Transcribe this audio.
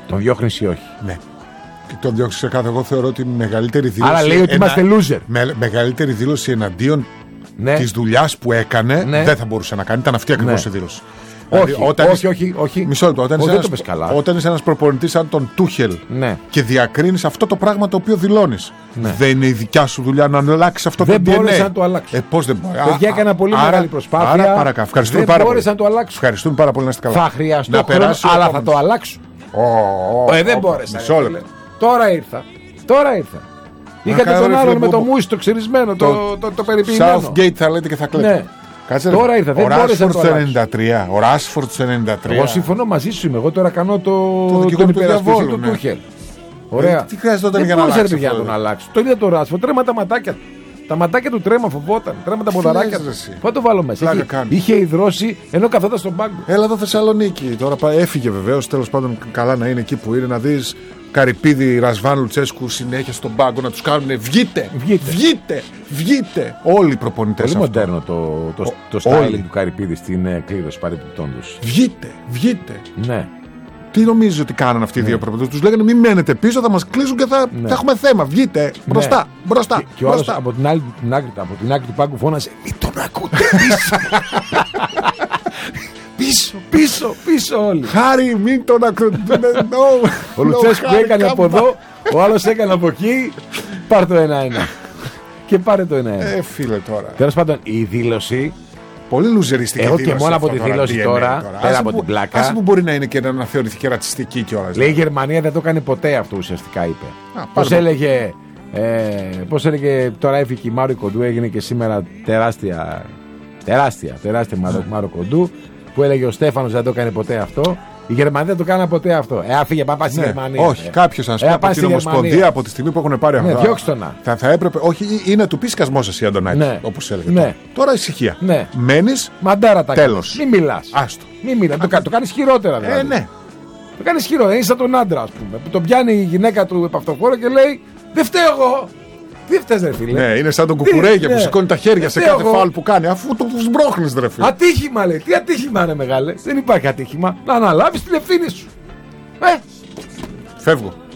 Τον διώχνεις ή όχι? Ναι. Και τον διώξει ξεκάθαρα. Εγώ θεωρώ ότι η μεγαλύτερη δήλωση. Άρα λέει ότι είμαστε loser. Μεγαλύτερη δήλωση εναντίον της δουλειάς που έκανε δεν θα μπορούσε να κάνει. Ήταν αυτή ακριβώς η δήλωση. Όχι. Μισό λεπτό. Όταν είσαι ένας προπονητής σαν τον Τούχελ και διακρίνεις αυτό το πράγμα το οποίο δηλώνεις, δεν είναι η δικιά σου δουλειά να αλλάξει αυτό το DNA? Δεν μπόρεσε να το αλλάξει. Πώς δεν μπορεί? Παιδιά, έκανα πολύ μεγάλη προσπάθεια. Άρα ευχαριστούμε πάρα πολύ. Να το αλλάξω. Ευχαριστούμε πάρα πολύ, να είστε καλά. Θα χρειαστώ χρόνο, αλλά θα το αλλάξω. Δεν μπόρεσα. Τώρα ήρθα. Είχατε τον άλλον με το μουσι, το ξυρισμένο, το περιποιημένο. Southgate θα λέτε και θα κλαίτε. Κάτσε, τώρα ήρθα, δεν μπόρεσα να το αλλάξω. Ο Ράσφορντ 93. Εγώ συμφωνώ μαζί σου. Εγώ τώρα κάνω τον υπερασπιστή του Τούχελ. Ωραία. Τι χρειάζεται όταν για να αλλάξει? Δεν μπορούσε να αλλάξει. Το ίδιο το Ράσφορντ, τρέμα τα ματάκια του. Τα ματάκια του τρέμα, φοβόταν. Τρέμα τα ποδαράκια του. Πού το βάλω μέσα? Είχε υδρώσει ενώ καθόταν στον πάγκο. Έλα εδώ Θεσσαλονίκη. Τώρα έφυγε βεβαίως. Τέλος πάντων, καλά να είναι εκεί που είναι, να δεις Καρυπίδη, Ρασβάν, Λουτσέσκου συνέχεια στον πάγκο να τους κάνουν βγείτε. Όλοι οι προπονητές. Πολύ μοντέρνο το styling του Καρυπίδη στην κλήρωση παρεμπιπτόντως. Βγείτε. Ναι. Τι νομίζεις ότι κάνανε αυτοί οι δύο προπονητές? Τους λέγανε μην μένετε πίσω, θα μας κλείσουν και θα έχουμε θέμα. Βγείτε μπροστά. Και ο άλλος από την άκρη του πάγκου φώνασε μην τον ακούτε πίσω όλοι. Χάρη, μην τον ακούτε. Ο Λουτσέσκου έκανε από εδώ, ο άλλος έκανε από εκεί. Πάρε το 1-1. Και πάρε το 1-1. Φίλε τώρα. Τέλος πάντων, η δήλωση. Πολύ λουζεριστική δήλωση. Εγώ και μόνο από τη δήλωση τώρα, πέρα από την πλάκα. Άσε που μπορεί να είναι και να θεωρηθεί και ρατσιστική κιόλας. Λέει η Γερμανία δεν το έκανε ποτέ αυτό, ουσιαστικά είπε. Πώς έλεγε τώρα έφυγε η Μάρο Κοντού, έγινε και σήμερα τεράστια Μάρο Κοντού, που έλεγε ο Στέφανος δεν το έκανε ποτέ αυτό. Η Γερμανία δεν το κάνει ποτέ αυτό. Άφηγε, πάει στη Γερμανία. Όχι, κάποιος να σου πει από την Ομοσπονδία από τη στιγμή που έχουν πάρει αυτά. Διώξτε τον. Θα έπρεπε, όχι, είναι του πίσκασμός εσύ, Αντωνάκη, όπως έλεγε. Ναι. Τώρα ησυχία. Ναι. Μένεις. Μαντάρα τα τέλος. Μην μιλάς. Άστο. Μην μιλάς. Το κάνεις χειρότερα δηλαδή. Ναι. Το κάνεις χειρότερα. Είναι σαν τον άντρα, ας πούμε, που τον πιάνει η γυναίκα του επαυτοφόρο και λέει δεν φταίω εγώ. Τι φταίς ρε φίλε? Ναι, είναι σαν τον Κουκουρέγια που σηκώνει τα χέρια σε κάθε φάουλ που κάνει, αφού το σμπρώχνεις ρε φίλε. Ατύχημα λέει. Τι ατύχημα ρε μεγάλε? Δεν υπάρχει ατύχημα. Να αναλάβεις την ευθύνη σου. Φεύγω.